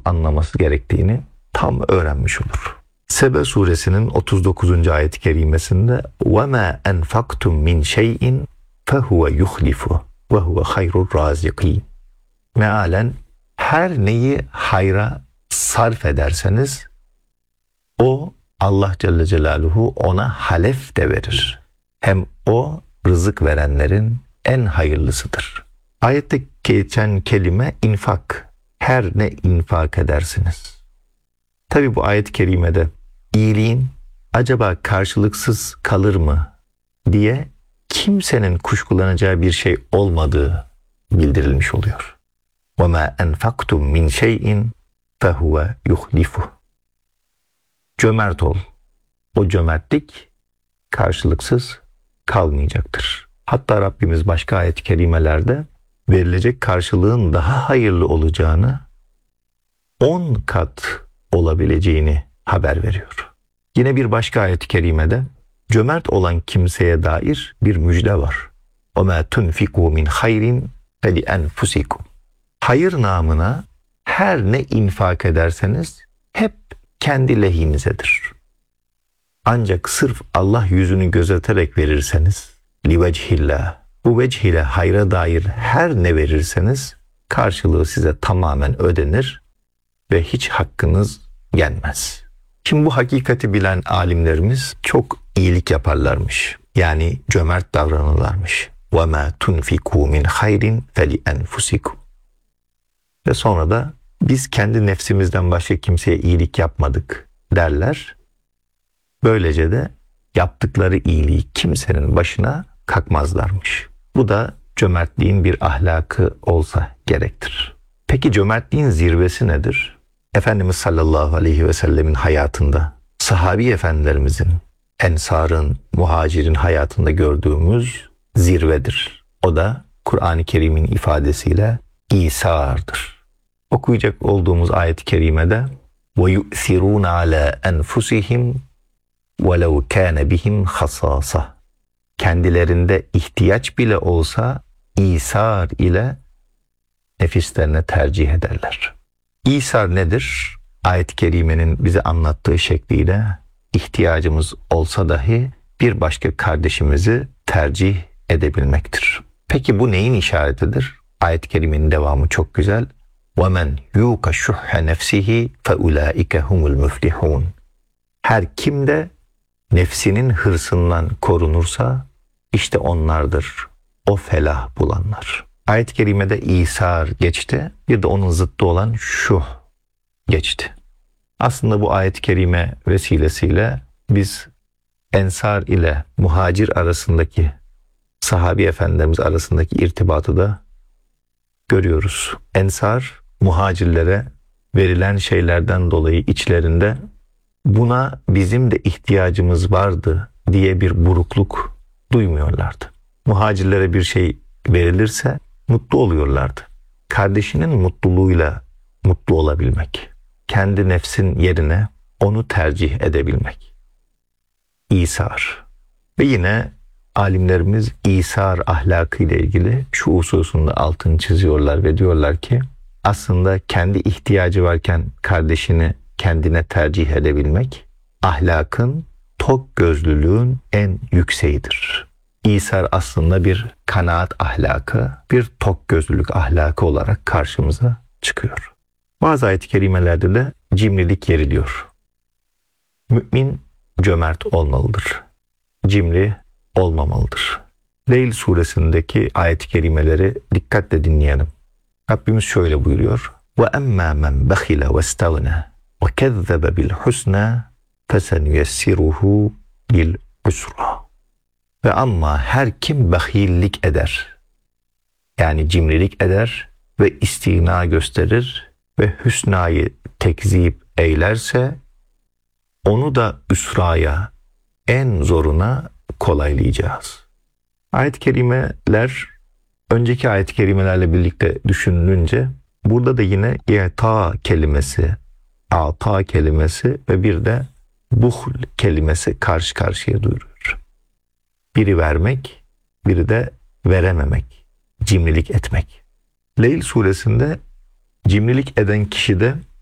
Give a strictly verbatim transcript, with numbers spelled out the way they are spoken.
anlaması gerektiğini tam öğrenmiş olur. Sebe suresinin otuz dokuzuncu ayet-i kerimesinde وَمَا أَنْفَقْتُمْ مِنْ شَيْءٍ فَهُوَ يُخْلِفُهُ وَهُوَ خَيْرُ الرَّازِقِينَ. Mealen her neyi hayra sarf ederseniz o Allah Celle Celaluhu ona halef de verir. Hem o rızık verenlerin en hayırlısıdır. Ayette geçen kelime infak. Her ne infak edersiniz. Tabi bu ayet-i kerimede iyiliğin acaba karşılıksız kalır mı diye kimsenin kuşkulanacağı bir şey olmadığı bildirilmiş oluyor. وَمَا أَنْفَقْتُمْ مِنْ شَيْءٍ فَهُوَ يُخْلِفُهُ. Cömert ol. O cömertlik karşılıksız kalmayacaktır. Hatta Rabbimiz başka ayet-i kerimelerde verilecek karşılığın daha hayırlı olacağını, on kat olabileceğini haber veriyor. Yine bir başka ayet-i kerimede cömert olan kimseye dair bir müjde var. وَمَا تُنْفِقُوا مِنْ خَيْرٍ فَلِأَنْفُسِكُمْ. Hayır namına her ne infak ederseniz hep kendi lehinizedir. Ancak sırf Allah yüzünü gözeterek verirseniz, لِوَجْهِ bu vecih ile hayra dair her ne verirseniz karşılığı size tamamen ödenir ve hiç hakkınız yenmez. Şimdi bu hakikati bilen alimlerimiz çok iyilik yaparlarmış. Yani cömert davranırlarmış. وَمَا تُنْفِقُوا مِنْ خَيْرٍ فَلِأَنْفُسِكُمْ. Ve sonra da biz kendi nefsimizden başka kimseye iyilik yapmadık derler. Böylece de yaptıkları iyiliği kimsenin başına kalkmazlarmış. Bu da cömertliğin bir ahlakı olsa gerektir. Peki cömertliğin zirvesi nedir? Efendimiz sallallahu aleyhi ve sellemin hayatında, sahabi efendilerimizin, ensarın, muhacirin hayatında gördüğümüz zirvedir. O da Kur'an-ı Kerim'in ifadesiyle İsa'dır. Okuyacak olduğumuz ayet-i kerimede وَيُؤْثِرُونَ عَلَى أَنْفُسِهِمْ وَلَوْ كَانَ بِهِمْ خَصَاصَةٌ. Kendilerinde ihtiyaç bile olsa İsar ile nefislerine tercih ederler. İsar nedir? Ayet-i kerimenin bize anlattığı şekliyle ihtiyacımız olsa dahi bir başka kardeşimizi tercih edebilmektir. Peki bu neyin işaretidir? Ayet-i kerimenin devamı çok güzel. وَمَنْ يُوقَ شُحَّ نَفْسِهِ فَاُولَٰئِكَ هُمُ الْمُفْلِحُونَ. Her kim de nefsinin hırsından korunursa işte onlardır o felah bulanlar. Ayet-i kerimede İsar geçti, bir de onun zıttı olan şuh geçti. Aslında bu ayet-i kerime vesilesiyle biz ensar ile muhacir arasındaki, sahabi efendilerimiz arasındaki irtibatı da görüyoruz. Ensar muhacirlere verilen şeylerden dolayı içlerinde buna bizim de ihtiyacımız vardı diye bir burukluk duymuyorlardı. Muhacirlere bir şey verilirse mutlu oluyorlardı. Kardeşinin mutluluğuyla mutlu olabilmek, kendi nefsin yerine onu tercih edebilmek. İsar. Ve yine alimlerimiz İsar ahlakı ile ilgili şu hususunda altını çiziyorlar ve diyorlar ki aslında kendi ihtiyacı varken kardeşini kendine tercih edebilmek ahlakın, tok gözlülüğün en yükseğidir. İsar aslında bir kanaat ahlakı, bir tok gözlülük ahlakı olarak karşımıza çıkıyor. Bazı ayet-i kerimelerde de cimrilik yeriliyor. Mümin cömert olmalıdır. Cimri olmamalıdır. Leyl suresindeki ayet-i kerimeleri dikkatle dinleyelim. Rabbimiz şöyle buyuruyor. وَأَمَّا مَنْ بَخِلَ وَاسْتَغْنَى وَكَذَّبَ بِالْحُسْنَى فَسَنُيَسِّرُهُ لِلْعُسْرَى. Ve ama her kim bahillik eder, yani cimrilik eder ve istina gösterir ve hüsnayı tekzip eylerse onu da üsraya, en zoruna kolaylayacağız. Ayet-i kerimeler önceki ayet-i kerimelerle birlikte düşünülünce burada da yine ta kelimesi, ata kelimesi ve bir de buhl kelimesi karşı karşıya duyuruyor. Biri vermek, biri de verememek, cimrilik etmek. Leyl suresinde cimrilik eden kişide